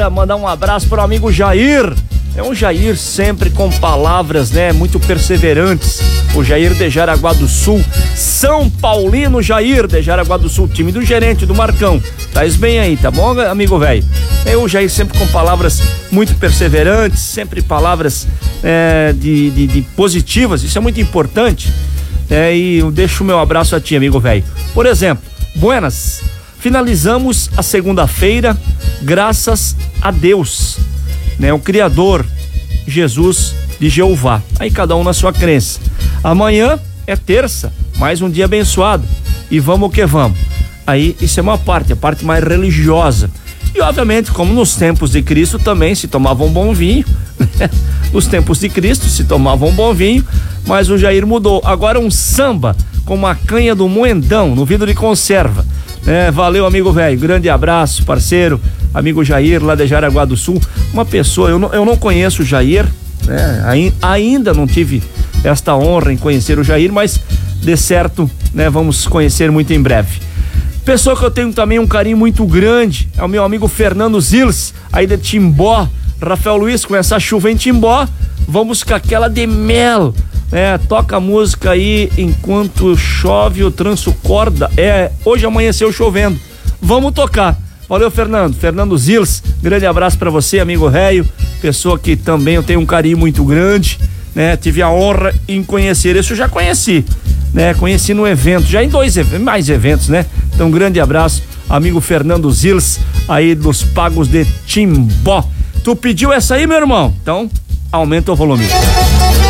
Mandar um abraço pro amigo Jair. É um Jair sempre com palavras, né, muito perseverantes. O Jair de Jaraguá do Sul, São Paulino Jair de Jaraguá do Sul, time do gerente, do Marcão. Tais bem aí, tá bom, amigo velho? É o Jair sempre com palavras muito perseverantes, sempre palavras de positivas, isso é muito importante. E eu deixo o meu abraço a ti, amigo velho. Por exemplo, buenas, finalizamos a segunda-feira, graças a Deus, né, o Criador, Jesus de Jeová. Aí cada um na sua crença. Amanhã é terça, mais um dia abençoado. E vamos que vamos. Aí isso é uma parte, a parte mais religiosa. E obviamente, como nos tempos de Cristo também se tomava um bom vinho, né? Nos tempos de Cristo se tomava um bom vinho, mas o Jair mudou. Agora um samba com uma canha do moendão no vidro de conserva. Valeu, amigo velho, grande abraço, parceiro, amigo Jair lá de Jaraguá do Sul. Uma pessoa, eu não conheço o Jair, né? Ainda não tive esta honra em conhecer o Jair, mas de certo, né, vamos conhecer muito em breve. Pessoa que eu tenho também um carinho muito grande é o meu amigo Fernando Zils, aí de Timbó. Rafael Luiz, com essa chuva em Timbó, vamos com aquela de mel. Toca a música aí enquanto chove o tranço corda. Hoje amanheceu chovendo. Vamos tocar. Valeu, Fernando. Fernando Zils, grande abraço pra você, amigo réio. Pessoa que também eu tenho um carinho muito grande, né? Tive a honra em conhecer. Isso eu já conheci, né? Conheci no evento, já em mais eventos, né? Então, um grande abraço, amigo Fernando Zils, aí dos Pagos de Timbó. Tu pediu essa aí, meu irmão? Então, aumenta o volume.